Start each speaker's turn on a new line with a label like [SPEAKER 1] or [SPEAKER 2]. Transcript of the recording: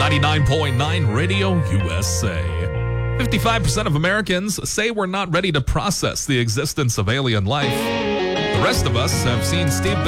[SPEAKER 1] 99.9 Radio USA. 55% of Americans say we're not ready to process the existence of alien life. The rest of us have seen Steve